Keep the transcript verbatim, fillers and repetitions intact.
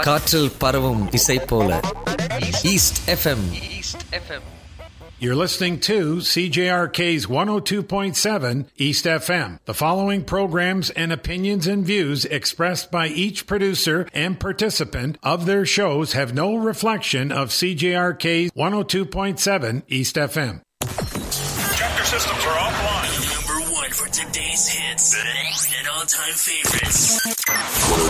காற்றில் பரவும் இசை போல east FM. You're listening to C J R K's one oh two point seven East F M. The following programs and opinions and views expressed by each producer and participant of their shows have no reflection of C J R K's one oh two point seven East F M. Chapter systems are offline. Number one for today's hits and all-time favorites.